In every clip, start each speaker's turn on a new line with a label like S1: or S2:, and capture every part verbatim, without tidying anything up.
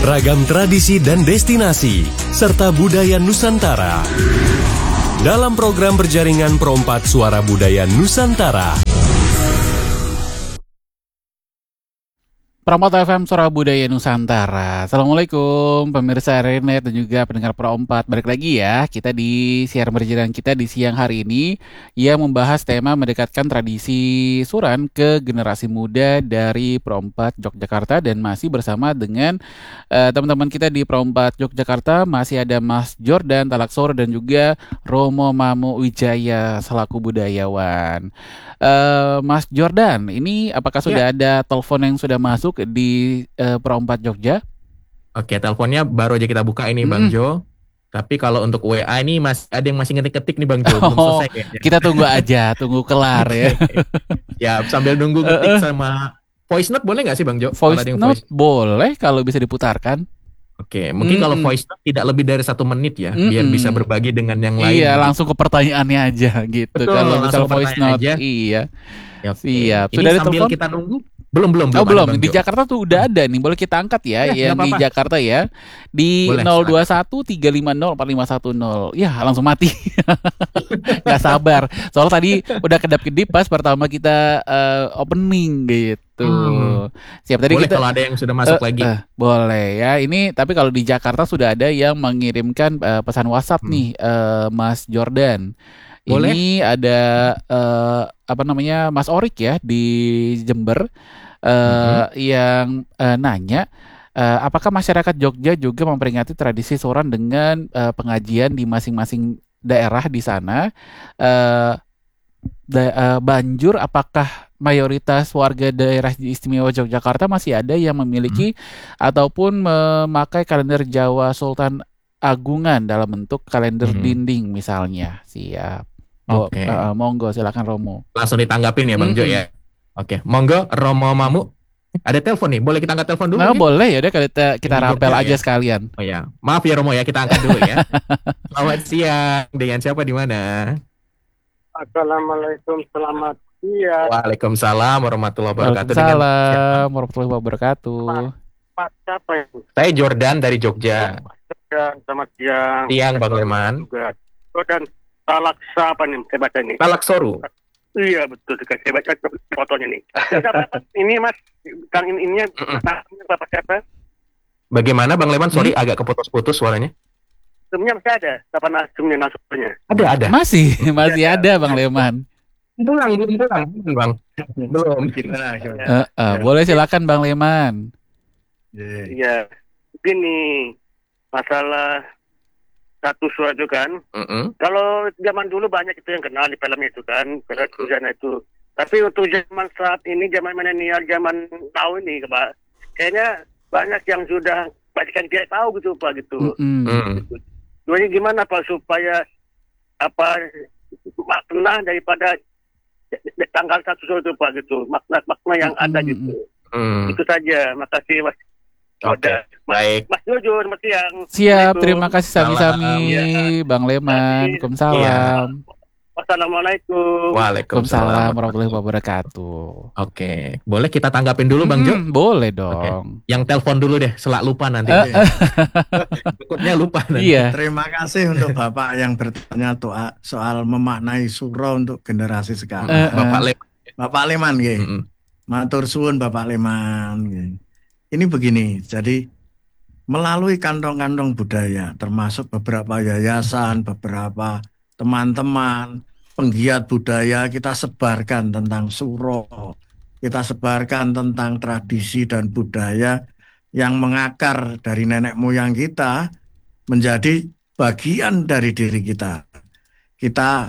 S1: ragam tradisi dan destinasi, serta budaya Nusantara. Dalam program berjaringan Perompat Suara Budaya Nusantara.
S2: Perompat F M Suara Budaya Nusantara. Assalamualaikum pemirsa Renet dan juga pendengar Perompat. Balik lagi ya, kita di siaran berjalan kita di siang hari ini yang membahas tema mendekatkan tradisi suran ke generasi muda dari Perompat Yogyakarta. Dan masih bersama dengan uh, teman-teman kita di Perompat Yogyakarta. Masih ada Mas Jordan Talaksoro dan juga Romo Mamu Wijaya selaku budayawan. uh, Mas Jordan, ini apakah sudah ya. ada telepon yang sudah masuk di uh, Perompat Jogja?
S3: Oke, teleponnya baru aja kita buka ini hmm. Bang Jo. Tapi kalau untuk W A ini masih ada yang masih ngetik-ketik nih Bang Jo. Belum
S2: oh,
S3: selesai kayaknya.
S2: Kita tunggu aja, tunggu kelar ya.
S3: Ya, sambil nunggu ngetik sama voice note boleh nggak sih Bang Jo?
S2: Voice note voice... boleh kalau bisa diputarkan.
S3: Oke, mungkin mm. kalau voice note tidak lebih dari satu menit ya, mm-mm. biar bisa berbagi dengan yang lain.
S2: Iya,
S3: gitu.
S2: Langsung ke pertanyaannya aja gitu.
S3: Betul,
S2: kalau misal voice note,
S3: aja.
S2: iya.
S3: Ya, okay.
S2: Siap.
S3: Sudah ada sambil telepon? Kita nunggu. Belum belum
S2: belum. Oh belum. Di Jakarta tuh udah ada nih. Boleh kita angkat ya, ya yang di Jakarta ya. Di boleh, nol dua satu tiga lima nol empat lima satu nol. Ya langsung mati. Gak sabar. Soalnya tadi udah kedap-kedip pas pertama kita uh, opening gitu. Hmm. Siap tadi
S3: boleh
S2: kita.
S3: Kalau ada yang sudah masuk
S2: uh,
S3: lagi.
S2: Uh, boleh ya. Ini tapi kalau di Jakarta sudah ada yang mengirimkan uh, pesan WhatsApp hmm. nih, uh, Mas Jordan. Boleh. Ini ada uh, apa namanya Mas Orik ya di Jember uh, mm-hmm. yang uh, nanya uh, apakah masyarakat Jogja juga memperingati tradisi soran dengan uh, pengajian di masing-masing daerah di sana. Uh, da- uh, banjur apakah mayoritas warga daerah istimewa Yogyakarta masih ada yang memiliki mm-hmm. ataupun memakai kalender Jawa Sultan Agungan dalam bentuk kalender mm-hmm. dinding misalnya. Siap. Oke, okay. uh, monggo silakan Romo.
S3: Langsung ditanggapin ya Bang mm-hmm. Jo ya. Oke, okay. Monggo Romo Mamu. Ada telepon nih, boleh kita angkat telepon dulu?
S2: Nah,
S3: nih?
S2: Boleh ya, deh kita kita rapel aja ya. Sekalian.
S3: Oh ya, maaf ya Romo ya, kita angkat dulu ya. Selamat siang, dengan siapa di mana?
S4: Assalamualaikum, selamat siang.
S3: Waalaikumsalam warahmatullahi wabarakatuh.
S2: Waalaikumsalam warahmatullahi wabarakatuh.
S4: Pak siapa itu?
S3: Saya Jordan dari Jogja.
S4: Jordan, selamat siang.
S3: Siang Bang Leman.
S4: Jordan. Talaksa apa nih saya baca nih?
S3: Talaksoru.
S4: Iya betul, saya baca fotonya nih. Ini Mas, Kang ini ininya Bapak siapa?
S3: Bagaimana Bang Leman? Sorry hmm? agak keputus-putus suaranya.
S4: Sebenarnya masih ada, kapan nasumnya nasumnya?
S2: Ada ada. Masih masih ya, ada Bang Leman.
S3: Pulang belum pulang Bang. Belum kita.
S2: Uh, uh, boleh silakan Bang Leman.
S4: Iya. Begini masalah satu suara itu kan, mm-hmm. kalau zaman dulu banyak itu yang kenal di film itu kan, film itu. Tapi untuk zaman saat ini, zaman milenial, zaman tahu ini, Pak, kayaknya banyak yang sudah banyak yang tidak tahu gitu Pak gitu. Mm-hmm. Jadi gimana Pak supaya apa makna daripada tanggal satu suara itu Pak gitu, makna makna yang mm-hmm. ada gitu. Mm-hmm. Itu saja. Makasih Mas.
S3: Oke, okay. Baik.
S4: Mas Jojo, selamat siang.
S2: Siap, terima kasih sami-sami, ya. Bang Leman. Waalaikumsalam.
S4: Wassalamualaikum.
S2: Waalaikumsalam warahmatullahi wabarakatuh.
S3: Oke, okay. Boleh kita tanggapin dulu Bang Jo?
S2: Hmm, boleh dong.
S3: Okay. Yang telepon dulu deh, selak lupa nanti.
S2: Uh, uh.
S3: Berikutnya lupa nanti.
S2: Iya.
S5: Terima kasih untuk Bapak yang bertanya soal, soal memaknai surau untuk generasi sekarang.
S2: Uh, uh.
S5: Bapak Leman. Bapak Leman, gitu. Mm-hmm. Matur suwun Bapak Leman, gitu. Ini begini, jadi melalui kantong-kantong budaya, termasuk beberapa yayasan, beberapa teman-teman, penggiat budaya, kita sebarkan tentang suro, kita sebarkan tentang tradisi dan budaya yang mengakar dari nenek moyang kita menjadi bagian dari diri kita. Kita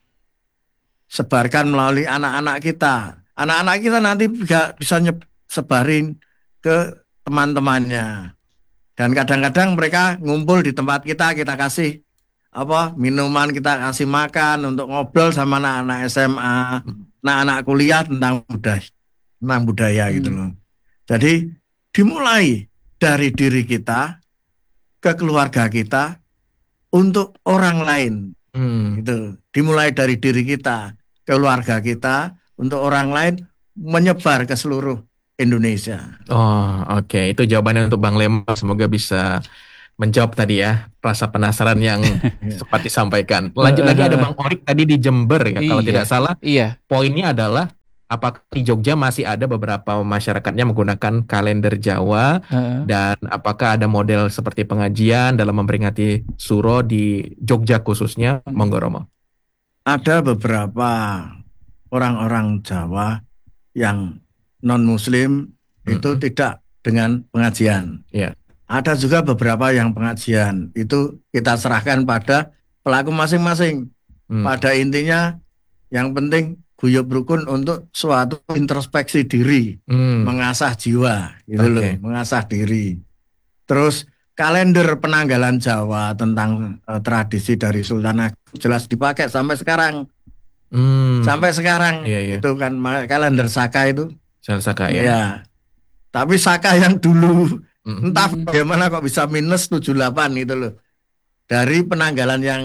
S5: sebarkan melalui anak-anak kita. Anak-anak kita nanti bisa, bisa sebarin ke teman-temannya. Dan kadang-kadang mereka ngumpul di tempat kita, kita kasih apa minuman, kita kasih makan untuk ngobrol sama anak-anak S M A, anak-anak kuliah tentang budaya, tentang budaya hmm. gitu loh. Jadi dimulai dari diri kita ke keluarga kita untuk orang lain. Hmm. Gitu. Dimulai dari diri kita, keluarga kita untuk orang lain, menyebar ke seluruh Indonesia.
S3: Oh, oke. Okay. Itu jawabannya untuk Bang Lembang. Semoga bisa menjawab tadi ya rasa penasaran yang sempat disampaikan. Lanjut lagi ada Bang Orik tadi di Jember ya, kalau
S2: Iya,
S3: tidak salah.
S2: Iya.
S3: Poinnya adalah apakah di Jogja masih ada beberapa masyarakatnya menggunakan kalender Jawa
S2: Uh,
S3: dan apakah ada model seperti pengajian dalam memperingati Suro di Jogja khususnya? Monggo Romo.
S5: Ada beberapa orang-orang Jawa yang non-Muslim itu
S3: Mm-mm.
S5: tidak dengan pengajian.
S3: Iya.
S5: Ada juga beberapa yang pengajian itu kita serahkan pada pelaku masing-masing.
S3: Hmm.
S5: Pada intinya yang penting guyub rukun untuk suatu introspeksi diri,
S3: Hmm.
S5: mengasah jiwa, gitu loh,
S3: Oke.
S5: mengasah diri. Terus kalender penanggalan Jawa tentang eh, tradisi dari Sultan Agung jelas dipakai sampai sekarang.
S3: Hmm.
S5: Sampai sekarang
S3: Iya, iya.
S5: itu kan ma- kalender Saka itu.
S3: Saka ya.
S5: Ya. Tapi Saka yang dulu
S3: Mm.
S5: entah
S2: Hmm.
S5: bagaimana kok bisa minus tujuh puluh delapan gitu loh. Dari penanggalan yang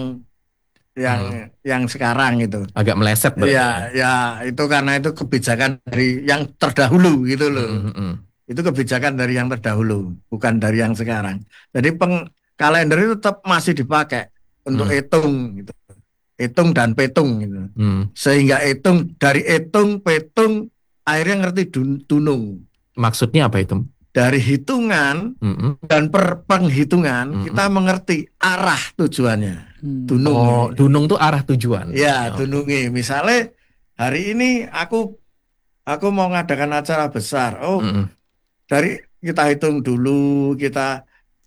S5: yang yang sekarang itu.
S3: Agak meleset berarti.
S5: Ya, ya itu karena itu kebijakan dari yang terdahulu gitu loh.
S3: Mm, mm, mm.
S5: Itu kebijakan dari yang terdahulu, bukan dari yang sekarang. Jadi peng, kalender itu tetap masih dipakai untuk
S3: Hmm.
S5: hitung gitu. Hitung dan petung gitu.
S3: Hmm.
S5: Sehingga hitung dari hitung petung akhirnya ngerti dun- dunung.
S3: Maksudnya apa itu?
S5: Dari hitungan
S3: Mm-mm.
S5: dan per penghitungan
S3: Mm-mm.
S5: kita mengerti arah tujuannya.
S2: Hmm.
S5: Dunung.
S3: Oh, dunung tuh arah tujuan.
S5: Ya,
S3: Oh.
S5: dunungi. Misalnya hari ini aku aku mau ngadakan acara besar. Oh,
S3: Mm-mm.
S5: dari kita hitung dulu, kita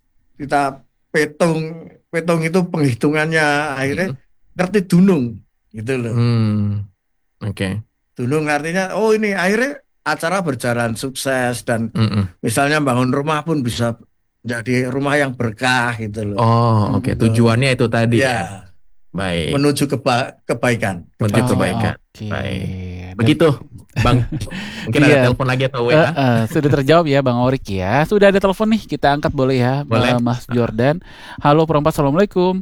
S5: kita petung, petung itu penghitungannya akhirnya ngerti dunung gitu loh.
S3: Hmm. Oke.
S5: Dunung artinya oh ini akhirnya acara berjalan sukses dan
S3: Mm-mm.
S5: misalnya bangun rumah pun bisa jadi rumah yang berkah gitu loh.
S3: Oh, oke.
S5: Gitu.
S3: Tujuannya itu tadi ya.
S5: Ya,
S3: Baik.
S5: menuju keba- kebaikan.
S3: Menuju
S2: Oh,
S3: kebaikan.
S2: oke.
S3: Baik.
S2: Dan-
S3: Begitu, Bang. Mungkin
S2: Iya.
S3: ada telepon lagi atau W A?
S2: Eh, eh, sudah terjawab ya Bang Orik ya. Sudah ada telepon nih, kita angkat boleh ya,
S3: Boleh.
S2: eh, Mas Jordan. Halo perempat, assalamualaikum.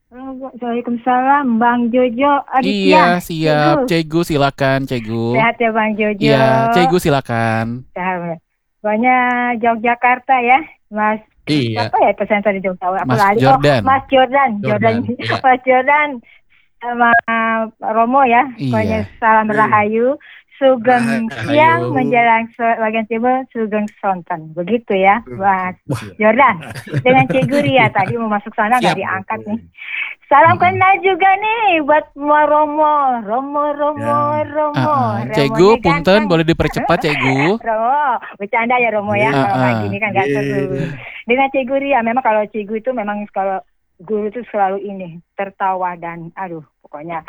S6: Waalaikumsalam, Bang Jojo
S2: Iya,
S6: Aditya.
S2: siap.
S6: Cegu.
S2: Cegu silakan, Cegu.
S6: Sehat ya Bang Jojo.
S2: Iya, Cegu silakan.
S6: Sehat. Banyak Yogyakarta ya, Mas.
S3: Iya.
S6: Apa ya presenter di Jogja? Aku
S2: Mas
S6: lari.
S2: Jordan.
S6: Oh, Mas Jordan. Jordan.
S3: Jordan, iya.
S6: Mas Jordan sama Romo ya.
S2: Iya.
S6: Pokoknya salam
S5: Iya.
S6: rahayu. Sugeng
S3: Rahayu.
S6: siang menjelang so- bagian timur, Sugeng Sonten. Begitu ya, Mas Jordan. Dengan Cik Guri ya, tadi mau masuk sana nggak
S3: Siap.
S6: diangkat nih. Salam
S3: Mm-mm.
S6: kenal juga nih buat Mo Romo, Romo, Romo,
S5: Ya.
S6: Romo.
S2: Ah, ah.
S6: Romo
S2: Cegu,
S6: nih
S2: punten
S6: ganteng.
S2: boleh dipercepat Cegu.
S6: Romo, bercanda ya Romo ya,
S5: Iya.
S6: kalau
S2: Ah,
S6: kayak
S2: ah.
S6: gini kan gak
S5: Iya.
S6: seru. Dengan Cik Guri ya, memang kalau Cik Guri itu memang kalau guru itu selalu ini tertawa dan aduh pokoknya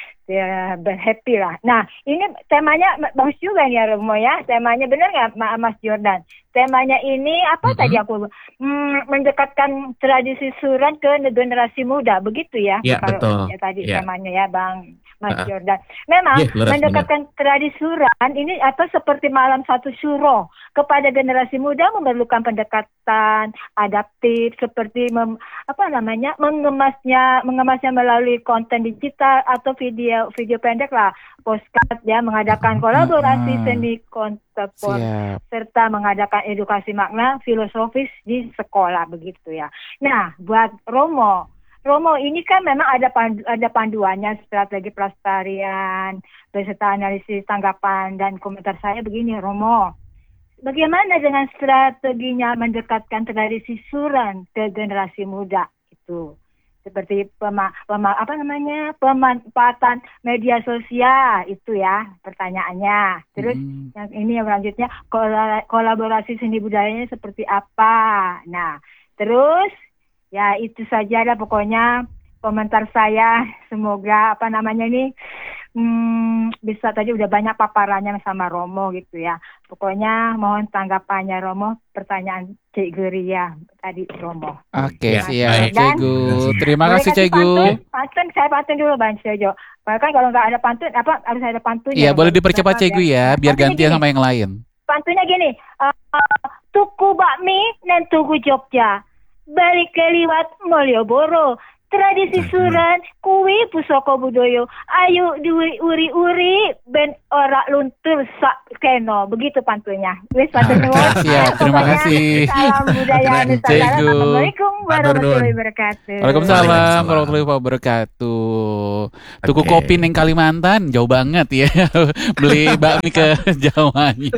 S6: ya happy lah. Nah ini temanya bagus juga nih ya Romo ya, temanya benar nggak Ma- Mas Jordan? Temanya ini apa
S3: Mm-mm.
S6: tadi aku hmm, mendekatkan tradisi suran ke generasi muda, begitu ya?
S3: Iya,
S6: Kalau
S3: betul.
S6: ya, tadi
S3: Iya.
S6: temanya ya Bang Mas
S3: Ah.
S6: Jordan. Memang
S3: Iya, leres
S6: mendekatkan tradisi suran ini atau seperti malam satu syuro kepada generasi muda memerlukan pendekatan adaptif seperti mem, apa namanya mengemasnya mengemasnya melalui konten digital atau video video pendek lah, postcard ya, mengadakan kolaborasi
S2: Ah.
S6: seni kontemporer
S2: Siap.
S6: serta mengadakan edukasi makna filosofis di sekolah begitu ya. Nah, buat Romo, Romo ini kan memang ada pandu, ada panduannya strategi pelestarian beserta analisis tanggapan dan komentar saya begini Romo. Bagaimana dengan strateginya mendekatkan tradisi suran ke generasi muda itu? Seperti pema, pema, apa namanya pemanfaatan media sosial itu ya pertanyaannya. Terus
S2: Hmm.
S6: yang ini yang selanjutnya kola- kolaborasi seni budayanya seperti apa. Nah, terus ya itu saja lah pokoknya komentar saya. Semoga apa namanya ini hmm, bisa tadi udah banyak paparannya sama Romo gitu ya. Pokoknya mohon tanggapannya Romo pertanyaan Cik Geria tadi Romo.
S2: Oke,
S3: Ya,
S2: siap
S3: baik.
S2: Cegu. Terima
S6: Boleh
S2: kasih
S6: kasih
S2: Cegu.
S6: Pantun? Pantun, saya pantun dulu Bang Jojo. Bahkan kalau nggak ada pantun, apa harus ada pantunnya?
S2: Iya, boleh
S6: Bang?
S2: dipercepat Cegu ya, biar
S6: Pantunnya
S2: gantian
S6: gini.
S2: sama yang lain.
S6: Pantunnya gini, uh, tuku bakmi dan tuku Jogja, balik keliwat Malioboro, tradisi suran kuwi pusaka budaya. Ayo diuri-uri ben ora luntur sak keno. Begitu pantunnya. Wis matur nuwun.
S2: Siap, terima kasih.
S6: Salam budaya Nusantara.
S2: Cegu.
S6: Assalamualaikum warahmatullahi wabarakatuh.
S2: Waalaikumsalam warahmatullahi wabarakatuh. Tuku
S3: Oke.
S2: kopi neng Kalimantan jauh banget ya. Beli bakmi ke Jawanya.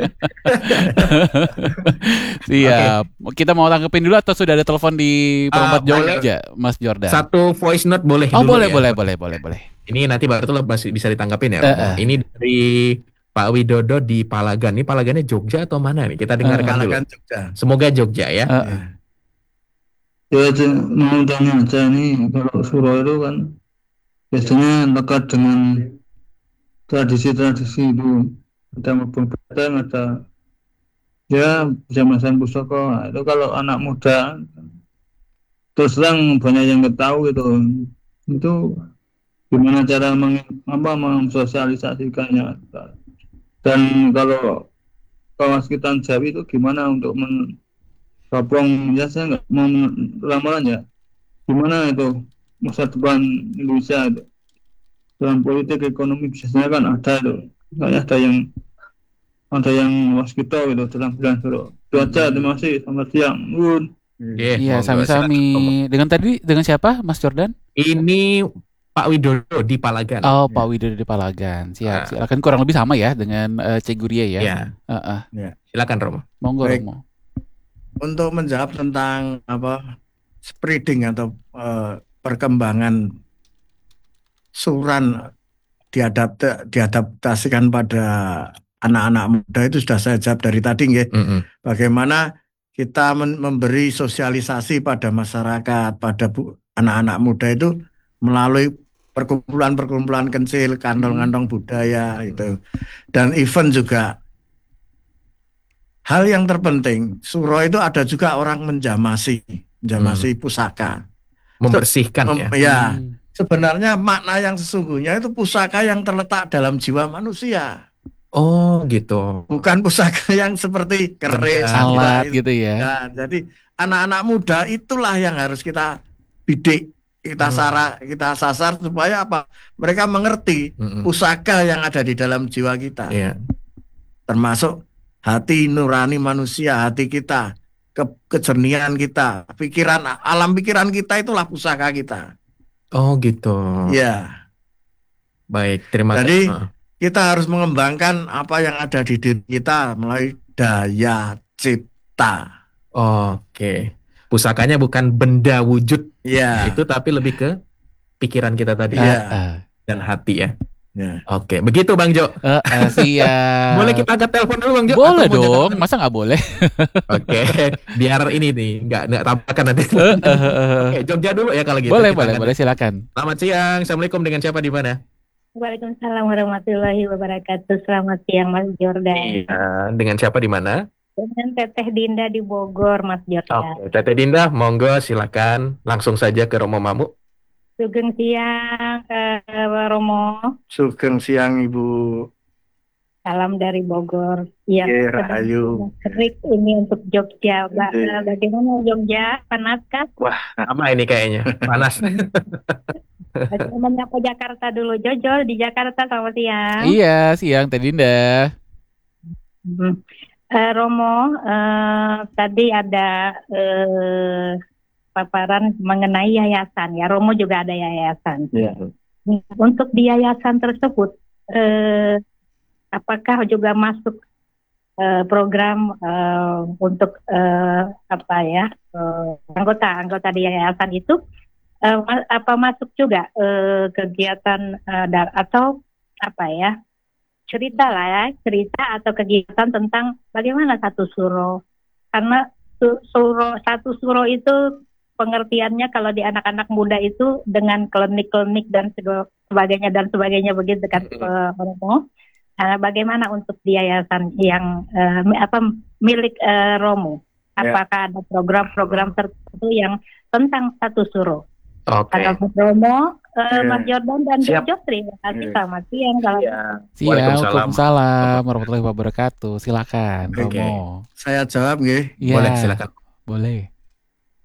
S2: Siap. Kita mau tanggepin dulu atau sudah ada telepon di Perempat
S3: Ah,
S2: Jogja, Mas Jordan?
S3: Satu voice note boleh
S2: Oh,
S3: dulu
S2: boleh,
S3: ya.
S2: boleh, boleh, boleh, boleh.
S3: Ini nanti baru tuh masih bisa ditanggapin ya.
S2: Eh,
S3: Romo.
S2: eh.
S3: Ini dari Pak Widodo di Palagan. Ini Palagannya Jogja atau mana nih? Kita dengarkan dulu.
S5: Palagan Jogja.
S3: Semoga Jogja ya.
S2: Eh,
S7: Ya, Cik, mau tanya aja nih, kalau suro itu kan biasanya lekat dengan tradisi-tradisi itu. Ada mebung batang, ada ya bisa masang pusaka. Nah, itu kalau anak muda terus terang banyak yang nggak tahu gitu. Itu gimana cara meng, apa, mensosialisasikannya. Dan kalau kawas kita Jawi itu gimana untuk men Gabung, ya saya nggak mau lamaran ya. Gimana itu masa depan Indonesia itu dalam politik ekonomi biasanya kan ada itu, kayak ada yang ada yang waskito gitu dalam bulan Suro. Itu aja, terima kasih, selamat siang. Nun.
S3: Iya,
S2: Iya,
S3: monggo,
S2: sami-sami.
S3: silakan.
S2: Dengan tadi dengan siapa, Mas Jordan?
S3: Ini Pak Widodo di Palagan.
S2: Oh, Pak Widodo di Palagan. Siap,
S3: Nah.
S2: silakan, kurang lebih sama ya dengan uh, Cik Guria ya.
S3: Ya,
S2: Heeh.
S3: silakan Romo.
S2: Monggo,
S5: Baik.
S2: Romo.
S5: Untuk menjawab tentang apa spreading atau eh, perkembangan suran diadapta, diadaptasikan pada anak-anak muda itu sudah saya jawab dari tadi nggih.
S3: Mm-mm.
S5: Bagaimana kita men- memberi sosialisasi pada masyarakat, pada bu- anak-anak muda itu melalui perkumpulan-perkumpulan kecil, kantong-kantong budaya itu. Dan event juga. Hal yang terpenting, suro itu ada juga orang menjamasi, menjamasi pusaka.
S3: Membersihkan
S5: Mem-
S3: ya.
S5: ya,
S2: Hmm.
S5: sebenarnya makna yang sesungguhnya itu pusaka yang terletak dalam jiwa manusia.
S3: Oh gitu.
S5: Bukan pusaka yang seperti keris,
S3: Benda,
S2: Alat
S5: itu.
S2: gitu ya.
S5: Ya, jadi anak-anak muda itulah yang harus kita bidik, kita
S3: Hmm.
S5: sara, kita sasar supaya apa? Mereka mengerti
S3: Mm-mm.
S5: pusaka yang ada di dalam jiwa kita,
S3: Iya.
S5: termasuk hati nurani manusia, hati kita, ke kejernihan kita, pikiran, alam pikiran kita itulah pusaka kita.
S3: Oh gitu.
S5: Ya,
S3: Baik, terima
S5: Jadi,
S3: kasih. Heeh.
S5: kita harus mengembangkan apa yang ada di diri kita melalui daya cipta.
S3: Oke. Pusakanya bukan benda wujud
S5: Ya,
S3: itu, tapi lebih ke pikiran kita tadi
S5: Iya.
S2: Ah,
S3: dan hati ya.
S5: ya.
S3: Oke, begitu Bang Jo.
S2: ah, ah, siap.
S3: Boleh kita angkat telepon dulu Bang Jo?
S2: Boleh
S3: Atau mau
S2: dong,
S3: jangan?
S2: masa nggak boleh?
S3: Oke, biar ini nih nggak nggak tabrakan nanti.
S2: Eh, eh, eh, eh.
S3: Oke, Jogja dulu ya kalau gitu.
S2: Boleh,
S3: Kita
S2: boleh,
S3: angkat.
S2: boleh, silakan.
S3: Selamat siang. Assalamualaikum, dengan siapa di mana?
S8: Waalaikumsalam warahmatullahi wabarakatuh. Selamat siang Mas Jordan.
S3: Iya, dengan siapa di mana?
S8: Dengan Teteh Dinda di Bogor, Mas Jordan.
S3: Oke, Teteh Dinda, monggo silakan langsung saja ke Romo Mamu.
S8: Sugeng siang, eh, Romo.
S5: Sugeng siang Ibu.
S8: Salam dari Bogor. Iya,
S5: Ye,
S8: sedang
S5: Rahayu.
S8: terik ini untuk Jogja. Ba-
S5: Gitu.
S8: eh, Bagaimana Jogja? Panaskah?
S3: Sama ini kayaknya, panas.
S8: Bagaimana ke Jakarta dulu? Jojo di Jakarta, selamat siang.
S2: Iya, siang Teh Dinda.
S8: Hmm. Eh, Romo, eh, tadi ada eh, paparan mengenai yayasan ya. Romo juga ada yayasan.
S5: Ya.
S8: Untuk di yayasan tersebut, eh, apakah juga masuk eh, program eh, untuk eh, apa ya eh, anggota-anggota di yayasan itu eh, ma- apa masuk juga eh, kegiatan eh, da- atau apa ya cerita lah ya cerita atau kegiatan tentang bagaimana satu suro, karena su- suro satu suro itu pengertiannya kalau di anak-anak muda itu dengan klinik-klinik dan sego- sebagainya dan sebagainya begitu kan eh, Romo. Nah, bagaimana untuk di yayasan yang eh, mi- apa milik eh, Romo?
S5: Ya.
S8: Apakah ada program-program tertentu yang tentang satu suro?
S3: Oke.
S8: Kalau Mas Romo, eh,
S5: Ya.
S8: Mas Jordan dan
S3: Siap.
S8: Jojo, terima kasih.
S5: Ya.
S8: Selamat siang. Kalau
S2: Siang,
S3: Waalaikumsalam.
S2: Waalaikumsalam warahmatullahi wabarakatuh. Silakan,
S5: Oke.
S2: Romo.
S5: Saya jawab nggih.
S2: Iya,
S3: Boleh silakan.
S2: boleh.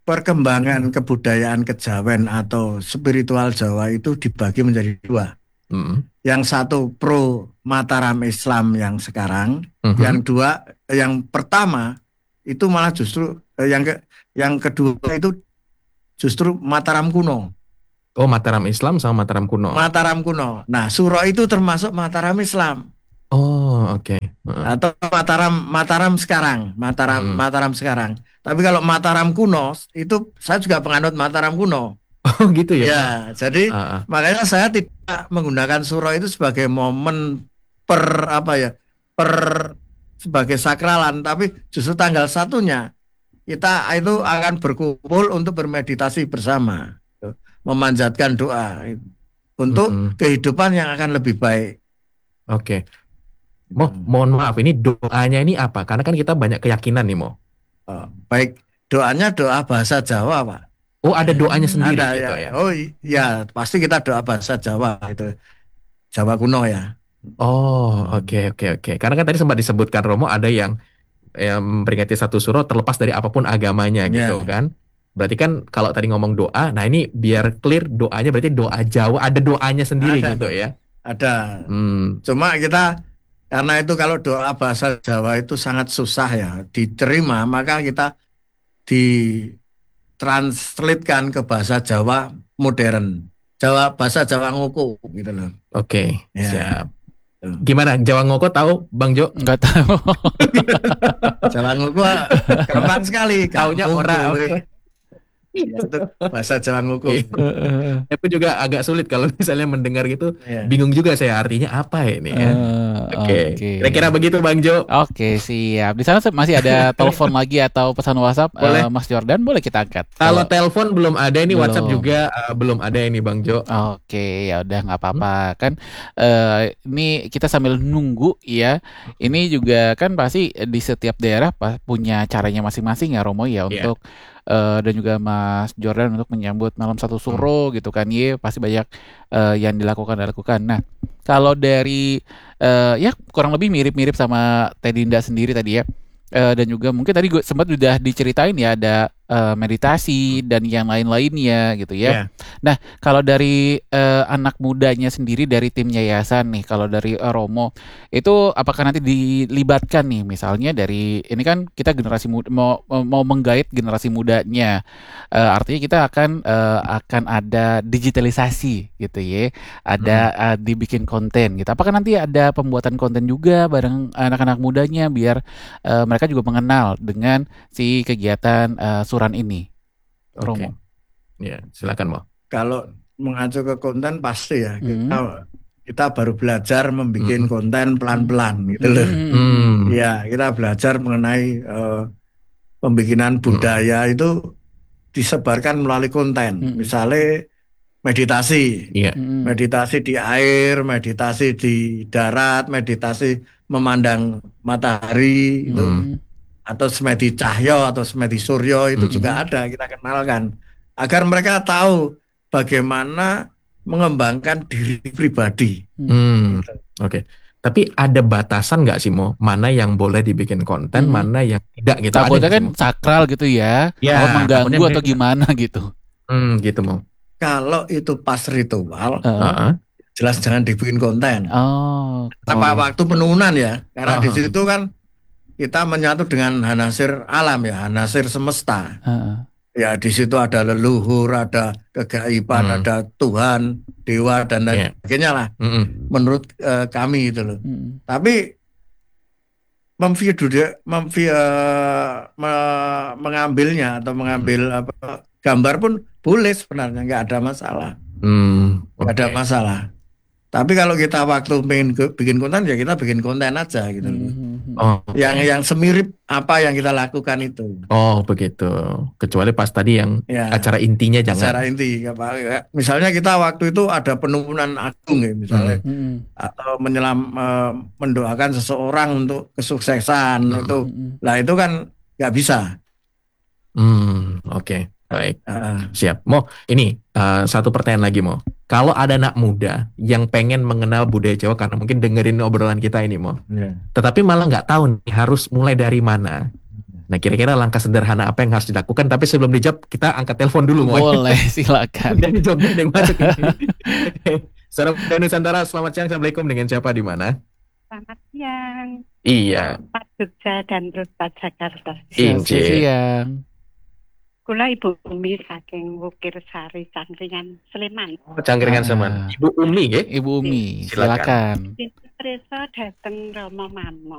S5: perkembangan kebudayaan kejawen atau spiritual Jawa itu dibagi menjadi dua. Mm-hmm. Yang satu pro Mataram Islam yang sekarang, mm-hmm. yang dua, yang pertama itu malah justru eh, yang ke, yang kedua itu justru Mataram kuno.
S3: Oh, Mataram Islam sama Mataram kuno.
S5: Mataram kuno. Nah, Suro itu termasuk Mataram Islam.
S3: Oh, oke. Okay.
S5: Uh. Atau Mataram Mataram sekarang, Mataram hmm. Mataram sekarang. Tapi kalau Mataram kuno itu saya juga penganut Mataram kuno.
S3: Oh, gitu ya.
S5: Ya, jadi uh. makanya saya tidak menggunakan Suro itu sebagai momen per apa ya? Per sebagai sakralan, tapi justru tanggal satunya kita itu akan berkumpul untuk bermeditasi bersama, memanjatkan doa untuk mm-hmm. kehidupan yang akan lebih baik.
S3: Oke. Okay. Mo, mohon maaf, ini doanya ini apa? Karena kan kita banyak keyakinan nih, Mo.
S5: Oh, baik, doanya doa bahasa Jawa, Pak.
S3: Oh, ada doanya sendiri
S5: ada,
S3: gitu
S5: ya.
S3: ya?
S5: Oh iya, pasti kita doa bahasa Jawa itu, Jawa kuno ya.
S3: Oh, oke okay, oke okay, oke. Okay. Karena kan tadi sempat disebutkan Romo ada yang, yang memperingati satu suro terlepas dari apapun agamanya gitu yeah. kan? Berarti kan kalau tadi ngomong doa, nah ini biar clear doanya berarti doa Jawa, ada doanya sendiri ada, gitu ya?
S5: Ada. Hmm. Cuma kita karena itu kalau doa bahasa Jawa itu sangat susah ya diterima, maka kita ditranslatekan ke bahasa Jawa modern, Jawa bahasa Jawa ngoko gitu loh.
S3: Oke, okay, ya. Siap. Gimana Jawa ngoko tahu Bang Jo?
S2: Enggak tahu.
S5: Jawa ngoko gampang sekali,
S3: taunya orang.
S5: Itu bahasa Jawa ngoko.
S3: Aku juga agak sulit kalau misalnya mendengar gitu, yeah. bingung juga saya artinya apa ini ya. Uh, Oke, okay. okay. Kira-kira begitu Bang Jo.
S2: Oke, okay, siap. Di sana masih ada telepon lagi atau pesan WhatsApp, uh, Mas Jordan boleh kita angkat.
S3: Kalau telepon belum ada, ini belum. WhatsApp juga uh, belum ada ini Bang Jo.
S2: Oke, okay, ya udah nggak apa-apa hmm. kan. Uh, ini kita sambil nunggu ya. Ini juga kan pasti di setiap daerah punya caranya masing-masing ya Romo ya untuk. Yeah. Uh, dan juga Mas Jordan untuk menyambut malam satu suro hmm. gitu kan, ya pasti banyak uh, yang dilakukan dilakukan. Nah kalau dari uh, ya kurang lebih mirip-mirip sama Teh Dinda sendiri tadi ya, uh, dan juga mungkin tadi gue sempat udah diceritain ya ada uh, meditasi dan yang lain-lainnya gitu ya. Yeah. Nah kalau dari uh, anak mudanya sendiri dari tim yayasan nih, kalau dari uh, Romo itu apakah nanti dilibatkan nih misalnya dari ini kan kita generasi muda mau mau menggait generasi mudanya, uh, artinya kita akan uh, akan ada digitalisasi gitu ya, ada hmm. uh, dibikin konten gitu. Apakah nanti ada pembuatan konten juga bareng anak-anak mudanya biar uh, mereka juga mengenal dengan si kegiatan uh, suran ini, Romo?
S3: Okay. Ya, silakan Mo.
S5: Kalau mengacu ke konten pasti ya hmm. kita, kita baru belajar membuat hmm. konten pelan-pelan gitu loh. Hmm. Ya kita belajar mengenai uh, pembikinan budaya hmm. itu disebarkan melalui konten, hmm. misalnya meditasi, yeah. hmm. meditasi di air, meditasi di darat, meditasi memandang matahari hmm. itu. Atau semedi cahyo atau semedi suryo itu mm-hmm. juga ada, kita kenalkan agar mereka tahu bagaimana mengembangkan diri pribadi.
S3: Hmm. Oke, okay. Tapi ada batasan nggak sih Mo? Mana yang boleh dibikin konten, hmm. mana yang tidak gitu?
S2: Takutnya kan sih, sakral gitu ya, ya kalau mengganggu atau gimana gitu.
S3: Hmm, gitu Mo.
S5: Kalau itu pas ritual, uh-huh. jelas jangan dibikin konten.
S2: Oh.
S5: Tanpa oh. waktu penurunan ya, karena uh-huh. di situ kan kita menyatu dengan hanasir alam ya, hanasir semesta. Uh-uh. Ya di situ ada leluhur, ada kegaiban, hmm. ada Tuhan, dewa dan lain yeah. sebagainya lah. Mm-mm. Menurut uh, kami itu loh. Mm. Tapi memvi memvi uh, me, mengambilnya atau mengambil mm. apa gambar pun boleh sebenarnya, nggak ada masalah. Mm. Okay. Nggak ada masalah. Tapi kalau kita waktu pengen bikin konten ya kita bikin konten aja gitu. Mm-hmm. Oh, okay. Yang yang semirip apa yang kita lakukan itu.
S3: Oh begitu. Kecuali pas tadi yang ya, acara intinya jangan.
S5: Acara inti. Misalnya kita waktu itu ada penurunan agung ya misalnya, mm-hmm. atau menyelam uh, mendoakan seseorang untuk kesuksesan mm-hmm. itu. Lah itu kan nggak bisa.
S3: Hmm, oke. Okay. Baik, uh, siap. Mo, ini uh, satu pertanyaan lagi Mo. Kalau ada anak muda yang pengen mengenal budaya Jawa karena mungkin dengerin obrolan kita ini Mo, yeah. tetapi malah nggak tahu nih harus mulai dari mana. Nah, kira-kira langkah sederhana apa yang harus dilakukan? Tapi sebelum dijawab, kita angkat telepon dulu.
S2: Boleh, silakan.
S3: Dan dijawab yang masuk ini. Suara Budaya Nusantara, selamat siang. Assalamualaikum, dengan siapa di mana?
S9: Selamat siang.
S3: Iya.
S9: Pak Jogja dan Ruta Jakarta.
S3: Inci.
S2: Siang.
S9: Kula Ibu Umi saking Wukir Sari Cangkringan Sleman.
S3: Oh, Cangkringan Sleman. Ibu Umi, ya?
S2: Ibu Umi,
S3: silakan.
S2: silakan.
S9: Preso dateng Romo Mamo.